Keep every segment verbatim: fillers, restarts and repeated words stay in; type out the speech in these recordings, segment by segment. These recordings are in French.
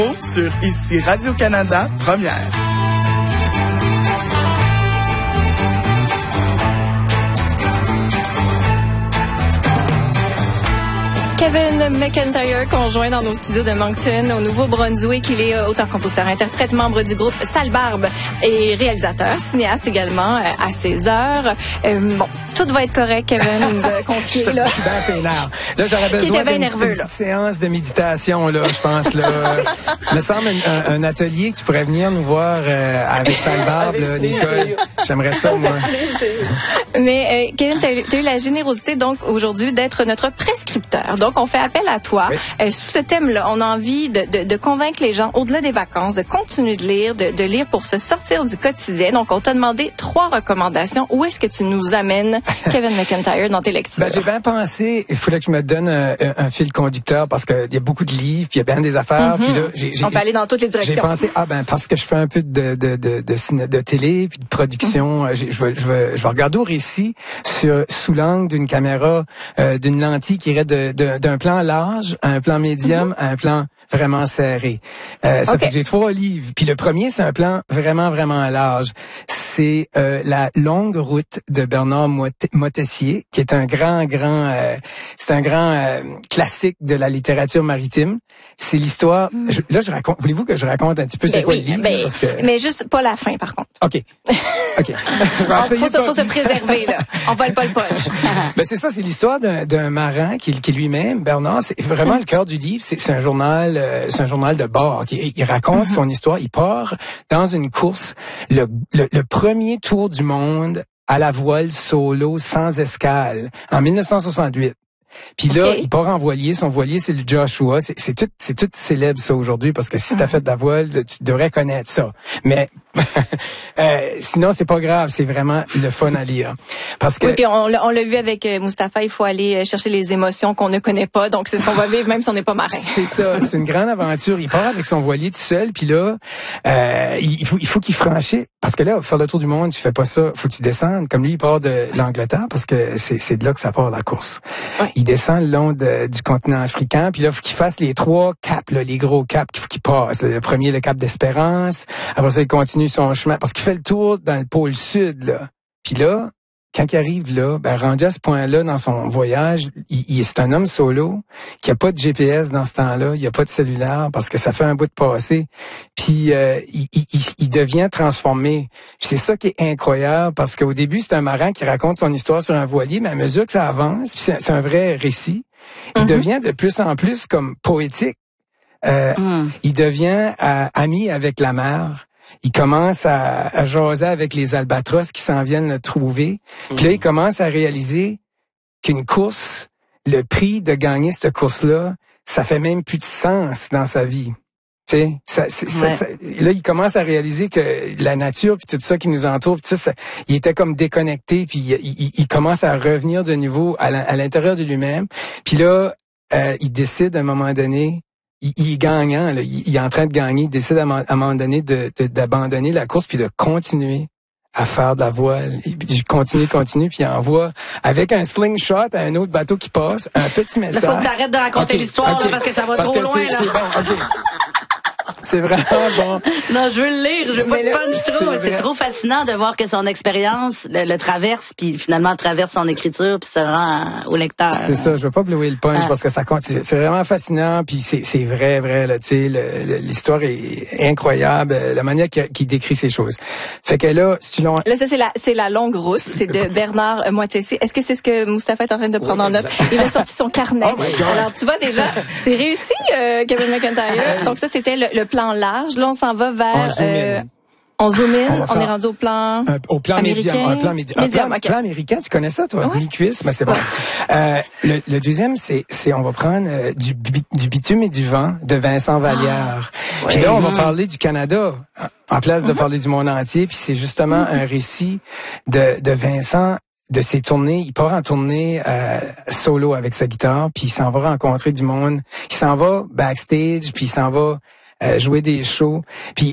sur Ici Radio-Canada, première. Kevin McIntyre, conjoint dans nos studios de Moncton, au Nouveau-Brunswick. Il est auteur, compositeur, interprète, membre du groupe Sale Barbe et réalisateur, cinéaste également euh, à ses heures. Euh, bon, tout va être correct, Kevin nous a confié. Je là. suis bien sénère. Là, j'aurais besoin d'une nerveux, petite séance de méditation, là, je pense. Là. Il me semble un, un atelier que tu pourrais venir nous voir euh, avec Sale Barbe, là, Nicole. J'aimerais ça, moi. Mais euh, Kevin, tu as eu la générosité donc aujourd'hui d'être notre prescripteur. Donc, on fait appel à toi. Oui. Euh, sous ce thème-là, on a envie de, de, de convaincre les gens, au-delà des vacances, de continuer de lire, de, de lire pour se sortir du quotidien. Donc, on t'a demandé trois recommandations. Où est-ce que tu nous amènes, Kevin McIntyre, dans tes lectures? Ben, j'ai bien pensé, il fallait que je me donne un, un fil conducteur parce qu'il y a beaucoup de livres, puis il y a bien des affaires. Mm-hmm. Puis là, j'ai, j'ai, on peut aller dans toutes les directions. J'ai pensé, ah ben, parce que je fais un peu de, de, de, de, de, de télé, puis de production, mm-hmm. je, je, vais, je, vais, je vais regarder au récit sur, sous l'angle d'une caméra, euh, d'une lentille qui irait de, de, d'un plan large à un plan médium, mm-hmm. à un plan vraiment serré. Euh, ça okay. fait que j'ai trois livres. Puis le premier, c'est un plan vraiment, vraiment large. C'est euh, La longue route de Bernard Moitessier, qui est un grand, grand... Euh, c'est un grand euh, classique de la littérature maritime. C'est l'histoire... Mm. Je, là, je raconte... Voulez-vous que je raconte un petit peu ben c'est quoi oui, le livre? Ben, là, parce que... Mais juste pas la fin, par contre. OK. OK. Il faut, faut, faut se préserver, là. On vole pas le punch. Ben c'est ça, c'est l'histoire d'un, d'un marin qui, qui lui-même, Bernard, c'est vraiment le cœur du livre. C'est, c'est un journal, euh, c'est un journal de bord. Il, il raconte mm-hmm. son histoire. Il part dans une course, le, le, le premier tour du monde à la voile solo sans escale en dix-neuf cent soixante-huit. Puis là, okay. il part en voilier. Son voilier, c'est le Joshua. C'est, c'est tout, c'est tout célèbre ça aujourd'hui parce que si t'as fait de la voile, tu devrais connaître ça. Mais euh, sinon, c'est pas grave. C'est vraiment le fun à lire. Parce que oui, puis on, on l'a vu avec euh, Mustapha. Il faut aller chercher les émotions qu'on ne connaît pas. Donc c'est ce qu'on va vivre même si on n'est pas marin. C'est ça. C'est une grande aventure. Il part avec son voilier tout seul. Puis là, euh, il faut, il faut qu'il franchisse. Parce que là, faire le tour du monde, tu fais pas ça. Faut que tu descendes. Comme lui, il part de l'Angleterre parce que c'est, c'est de là que ça part la course. Oui. Il descend le long de, du continent africain, puis là, il faut qu'il fasse les trois caps, là, les gros caps qu'il faut qu'il passe. Le premier, le cap d'Espérance. Après ça, il continue son chemin, parce qu'il fait le tour dans le pôle sud, là. Puis là, quand il arrive là, ben, rendu à ce point-là dans son voyage, il, il c'est un homme solo, qui a pas de G P S dans ce temps-là, il a pas de cellulaire, parce que ça fait un bout de passé. Puis euh, il, il, il devient transformé. Puis c'est ça qui est incroyable, parce qu'au début, c'est un marin qui raconte son histoire sur un voilier, mais à mesure que ça avance, puis c'est, c'est un vrai récit, il mm-hmm. devient de plus en plus comme poétique. Euh, mm. Il devient euh, ami avec la mer. Il commence à, à jaser avec les albatros qui s'en viennent le trouver. Mmh. Puis là, il commence à réaliser qu'une course, le prix de gagner cette course-là, ça fait même plus de sens dans sa vie. Tu sais, ça, c'est, ouais. ça, ça, là, il commence à réaliser que la nature puis tout ça qui nous entoure, puis tout ça, ça, il était comme déconnecté, puis il, il, il commence à revenir de nouveau à, la, à l'intérieur de lui-même. Puis là, euh, il décide à un moment donné. Il, il est gagnant, là. Il, il est en train de gagner. Il décide à, à un moment donné de, de, d'abandonner la course puis de continuer à faire de la voile. Il continue, continue, puis il envoie avec un slingshot à un autre bateau qui passe un petit message. Il faut que tu arrêtes de raconter okay, l'histoire okay. Là, parce que ça va parce trop que loin. C'est, là. c'est bon, okay. C'est vraiment bon. Non, je veux le lire. Je veux pas de punch trop. C'est, c'est trop fascinant de voir que son expérience le, le traverse, puis finalement traverse son écriture, puis se rend au lecteur. C'est ça. Je veux pas blower le punch ah. parce que ça continue. C'est vraiment fascinant, puis c'est, c'est vrai, vrai là. Tu sais, le, le, l'histoire est incroyable. La manière qu'il, qu'il décrit ces choses. Fait que là, si tu l'as. Là, ça c'est la, c'est la longue route. C'est de Bernard Moitessier. Est-ce que c'est ce que Mustapha est en train de prendre oui, en note? Il a sorti son carnet. Oh alors, tu vois déjà, c'est réussi, euh, Kevin McIntyre. Donc ça, c'était le, le plan large. Là, on s'en va vers... On zoom in. Euh, on, zoom in. on, on est rendu au plan un, Au plan américain. médium. Un plan médium. médium un plan, okay. plan américain, tu connais ça, toi? Ouais. Mi-cuisse, ben c'est bon. Ouais. Euh, le, le deuxième, c'est, c'est on va prendre euh, du, du bitume et du vent de Vincent Vallière. Ah, puis ouais. là, on va parler du Canada en place de mm-hmm. parler du monde entier. Puis c'est justement mm-hmm. un récit de, de Vincent de ses tournées. Il part en tournée euh, solo avec sa guitare, puis il s'en va rencontrer du monde. Il s'en va backstage, puis il s'en va euh, jouer des shows. Puis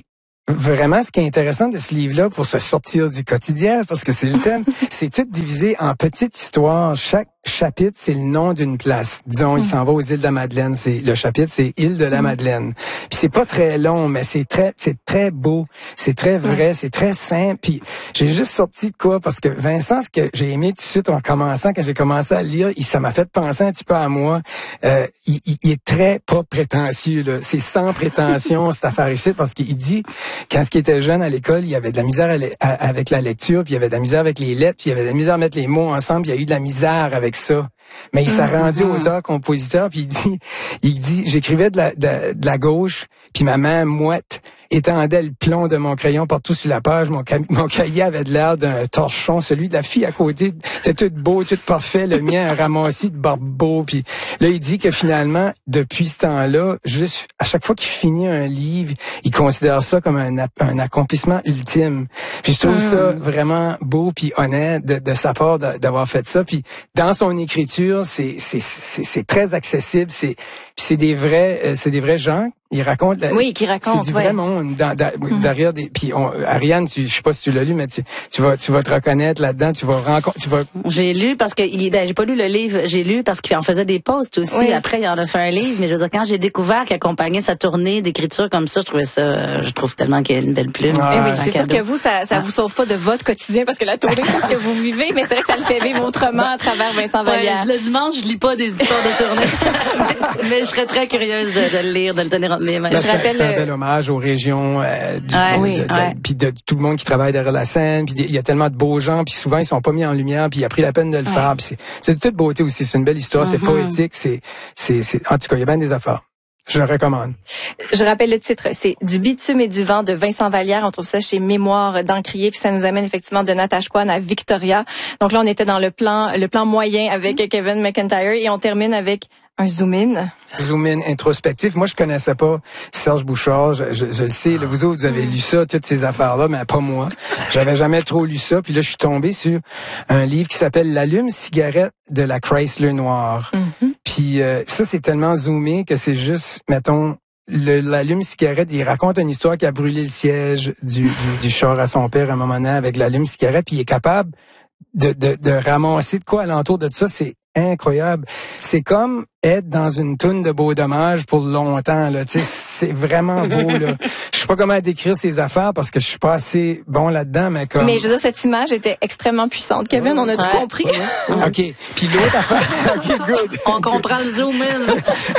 vraiment, ce qui est intéressant de ce livre-là, pour se sortir du quotidien, parce que c'est le thème, c'est tout divisé en petites histoires. Chaque chapitre, c'est le nom d'une place. Disons, mm. il s'en va aux îles de la Madeleine. C'est le chapitre, c'est île de la mm. Madeleine. Puis c'est pas très long, mais c'est très, c'est très beau, c'est très vrai, mm. c'est très simple. Puis j'ai juste sorti de quoi, parce que Vincent, ce que j'ai aimé tout de suite en commençant, quand j'ai commencé à lire, il, ça m'a fait penser un petit peu à moi. Euh, il, il, il est très pas prétentieux, là. C'est sans prétention cette affaire ici, parce qu'il dit quand il était jeune à l'école, il y avait de la misère à, à, avec la lecture, puis il y avait de la misère avec les lettres, puis il y avait de la misère à mettre les mots ensemble, puis il y a eu de la misère avec ça. Mais il s'est mm-hmm. rendu auteur-compositeur, puis il dit, il dit, j'écrivais de la, de, de la gauche, puis ma main mouette étendait le plomb de mon crayon partout sur la page. Mon, ca- mon cahier avait de l'air d'un torchon. Celui de la fille à côté était tout beau, tout parfait. Le mien, un ramassis de barbeau. Puis là, il dit que finalement, depuis ce temps-là, juste à chaque fois qu'il finit un livre, il considère ça comme un, un accomplissement ultime. Puis je trouve mm. ça vraiment beau puis honnête de, de sa part de, d'avoir fait ça. Puis dans son écriture, c'est c'est c'est, c'est très accessible. C'est puis c'est des vrais, euh, c'est des vrais gens. Il raconte la, oui, qui raconte, c'est du ouais. vrai monde dans, dans, mm. derrière des. Puis on, Ariane, tu, je sais pas si tu l'as lu, mais tu, tu vas, tu vas te reconnaître là-dedans. Tu vas rencontrer, tu vas. J'ai lu parce que il, ben j'ai pas lu le livre. J'ai lu parce qu'il en faisait des posts aussi. Oui. Après, il en a fait un livre. Mais je veux dire, quand j'ai découvert qu'il accompagnait sa tournée d'écriture comme ça, je trouvais ça, je trouve tellement qu'il y a une belle plume. Ah, oui, c'est sûr que vous, ça, ça ah. vous sauve pas de votre quotidien parce que la tournée, c'est ce que vous vivez, mais c'est vrai que ça le fait vivre autrement à travers Vincent Vallière. Ouais, le dimanche, je lis pas des histoires de tournée, mais je serais très curieuse de, de le lire, de le tenir entre mes mains. Ben, je rappelle c'est un bel hommage aux régions, euh, du, ouais, de, oui, de, de, ouais. puis de tout le monde qui travaille derrière la scène, puis il y a tellement de beaux gens, puis souvent ils sont pas mis en lumière, puis il a pris la peine de le ouais. faire, puis c'est, c'est de toute beauté aussi, c'est une belle histoire, mm-hmm. c'est poétique, c'est, c'est, c'est, en tout cas, il y a bien des affaires. Je le recommande. Je rappelle le titre, c'est Du bitume et du vent de Vincent Vallière. On trouve ça chez Mémoire d'Encrier, puis ça nous amène effectivement de Natashquan à Victoria. Donc là, on était dans le plan, le plan moyen avec Kevin McIntyre et on termine avec un zoom-in. Zoom-in introspectif. Moi, je connaissais pas Serge Bouchard. Je, je, je le sais. Là, vous autres, vous avez lu ça, toutes ces affaires-là, mais pas moi. J'avais jamais trop lu ça. Puis là, je suis tombé sur un livre qui s'appelle L'allume-cigarette de la Chrysler noire. Mm-hmm. Puis euh, ça, c'est tellement zoomé que c'est juste, mettons, le, l'allume-cigarette, il raconte une histoire qui a brûlé le siège du, du, du char à son père à un moment donné avec l'allume-cigarette. Puis il est capable de, de, de ramasser de quoi alentour de ça. C'est incroyable. C'est comme être dans une toune de Beau Dommage pour longtemps, là. Tu sais, c'est vraiment beau, là. Je sais pas comment décrire ces affaires parce que je suis pas assez bon là-dedans, mais comme... Mais je veux dire, cette image était extrêmement puissante. Kevin, on a ouais. tout compris. Ouais. OK. Puis l'autre affaire... OK, good. On comprend le zoom-in.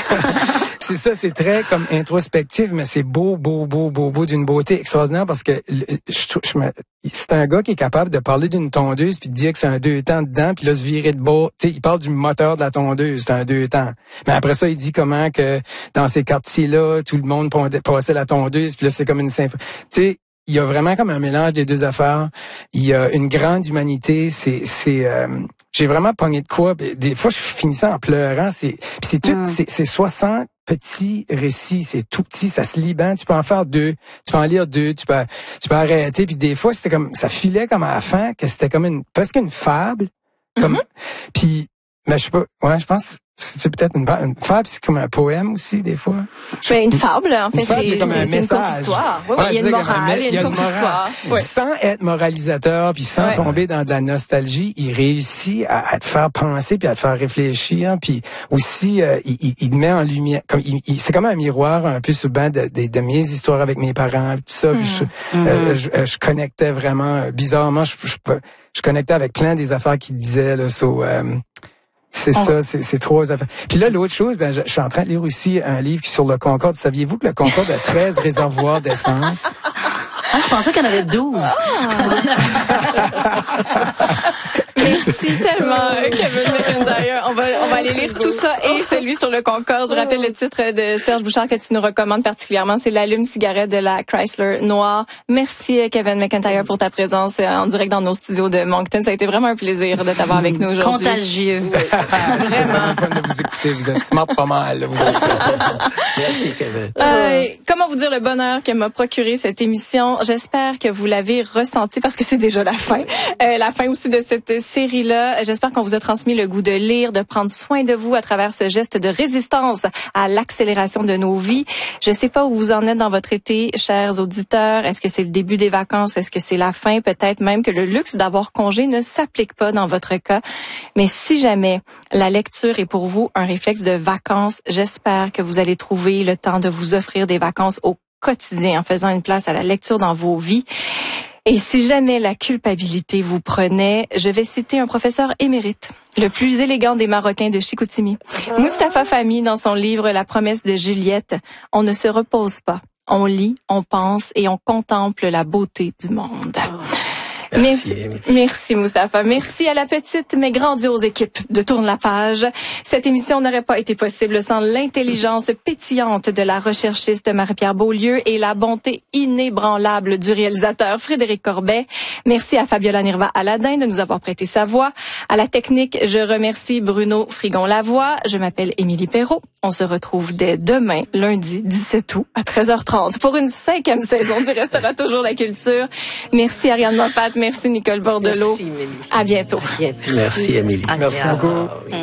C'est ça, c'est très comme introspectif, mais c'est beau, beau, beau, beau, beau, d'une beauté extraordinaire parce que je, je, je me, c'est un gars qui est capable de parler d'une tondeuse puis de dire que c'est un deux temps dedans puis là se virer de bas. Tu sais, il parle du moteur de la tondeuse, c'est un deux temps. Mais après ça, il dit comment que dans ces quartiers-là, tout le monde passait la tondeuse puis là c'est comme une symphonie. Tu sais, il y a vraiment comme un mélange des deux affaires. Il y a une grande humanité. C'est, c'est, euh, j'ai vraiment pogné de quoi. Des fois, je finissais en pleurant. C'est, puis c'est tout, mm. c'est, c'est soixante petits récits. C'est tout petit, ça se lit bien. Tu peux en faire deux. Tu peux en lire deux. Tu peux, tu peux arrêter. Puis des fois, c'était comme, ça filait comme à la fin que c'était comme une, presque une fable. Comme, mm-hmm. puis, mais je sais pas. Ouais, je pense. C'est peut-être une, une fable, c'est comme un poème aussi, des fois. Ben, une fable, en fait, fable, c'est, comme c'est, un c'est une courte histoire. Oui, ouais, il y a une morale, il y a une courte histoire. Ouais. Sans être moralisateur, puis sans ouais. tomber dans de la nostalgie, il réussit à, à te faire penser, puis à te faire réfléchir, puis aussi, euh, il, il, il met en lumière, comme il, il, c'est comme un miroir un peu souvent de, de, de mes histoires avec mes parents, tout ça. Puis je, mm-hmm. euh, je, je connectais vraiment, bizarrement, je, je, je connectais avec plein des affaires qu'il disait, là, so, euh, c'est oh. ça, c'est, c'est trois affaires. Puis là, l'autre chose, ben, je, je suis en train de lire aussi un livre sur le Concorde. Saviez-vous que le Concorde a treize réservoirs d'essence? Ah, je pensais qu'il y en avait douze. Merci tellement, Kevin McIntyre. On va, on va aller lire tout ça et celui sur le Concorde. Je rappelle le titre de Serge Bouchard que tu nous recommandes particulièrement. C'est L'allume-cigarette de la Chrysler noire. Merci, Kevin McIntyre, pour ta présence en direct dans nos studios de Moncton. Ça a été vraiment un plaisir de t'avoir avec nous aujourd'hui. Contagieux. Vraiment fun de vous écouter. Vous êtes smart pas mal, vous êtes. Merci, Kevin. Euh, comment vous dire le bonheur que m'a procuré cette émission? J'espère que vous l'avez ressenti parce que c'est déjà la fin. Euh, la fin aussi de cette série série-là. J'espère qu'on vous a transmis le goût de lire, de prendre soin de vous à travers ce geste de résistance à l'accélération de nos vies. Je sais pas où vous en êtes dans votre été, chers auditeurs. Est-ce que c'est le début des vacances? Est-ce que c'est la fin? Peut-être même que le luxe d'avoir congé ne s'applique pas dans votre cas. Mais si jamais la lecture est pour vous un réflexe de vacances, j'espère que vous allez trouver le temps de vous offrir des vacances au quotidien en faisant une place à la lecture dans vos vies. Et si jamais la culpabilité vous prenait, je vais citer un professeur émérite, le plus élégant des Marocains de Chicoutimi. Moustapha Fahmy, dans son livre La promesse de Juliette, on ne se repose pas. On lit, on pense et on contemple la beauté du monde. Merci, merci, merci Moustapha. Merci à la petite mais grandiose équipe de Tourne la page. Cette émission n'aurait pas été possible sans l'intelligence pétillante de la recherchiste Marie-Pierre Beaulieu et la bonté inébranlable du réalisateur Frédéric Corbet. Merci à Fabiola Nirva-Aladin de nous avoir prêté sa voix. À la technique, je remercie Bruno Frigon-Lavoie. Je m'appelle Émilie Perrault. On se retrouve dès demain, lundi dix-sept août à treize heures trente pour une cinquième saison du Restera toujours la culture. Merci Ariane Moffat. Merci Nicole Bordelot. Merci, Émilie. À bientôt. Merci, Émilie. Merci beaucoup.